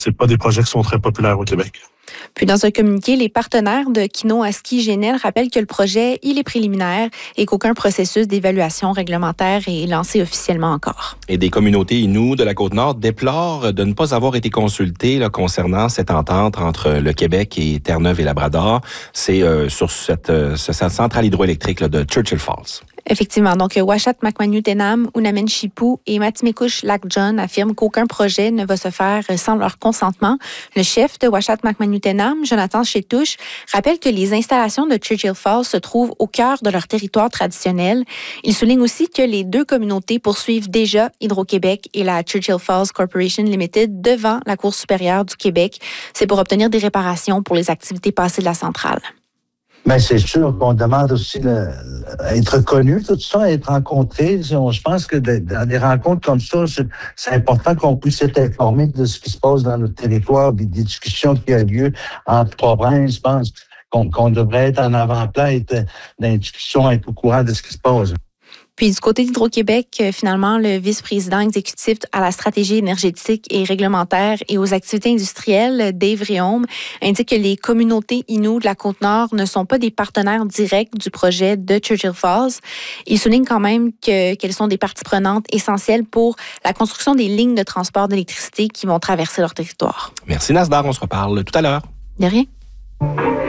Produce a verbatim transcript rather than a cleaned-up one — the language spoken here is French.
C'est pas des projets qui sont très populaires au Québec. Puis dans un communiqué, les partenaires de Kino Aski G N L rappellent que le projet, il est préliminaire et qu'aucun processus d'évaluation réglementaire est lancé officiellement encore. Et des communautés Innu de la Côte-Nord déplorent de ne pas avoir été consultées là, concernant cette entente entre le Québec et Terre-Neuve et Labrador. C'est euh, sur cette, euh, cette centrale hydroélectrique là, de Churchill Falls. Effectivement. Donc, Ouachat Makmaniw-Tenam, Unamen Chipou et Matimekush Lac John affirment qu'aucun projet ne va se faire sans leur consentement. Le chef de Ouachat Makmaniw-Tenam, Jonathan Chétouche, rappelle que les installations de Churchill Falls se trouvent au cœur de leur territoire traditionnel. Il souligne aussi que les deux communautés poursuivent déjà Hydro-Québec et la Churchill Falls Corporation Limited devant la Cour supérieure du Québec. C'est pour obtenir des réparations pour les activités passées de la centrale. Mais c'est sûr qu'on demande aussi le, être connu, tout ça, être rencontré. Je pense que dans des rencontres comme ça, c'est, c'est important qu'on puisse être informé de ce qui se passe dans notre territoire, des discussions qui ont lieu entre provinces. Je pense qu'on, qu'on devrait être en avant-plan, être dans les discussions, être au courant de ce qui se passe. Puis du côté d'Hydro-Québec, finalement, le vice-président exécutif à la stratégie énergétique et réglementaire et aux activités industrielles, Dave Réaume, indique que les communautés Innu de la Côte-Nord ne sont pas des partenaires directs du projet de Churchill Falls. Il souligne quand même que, qu'elles sont des parties prenantes essentielles pour la construction des lignes de transport d'électricité qui vont traverser leur territoire. Merci Nasdaq, on se reparle tout à l'heure. De rien.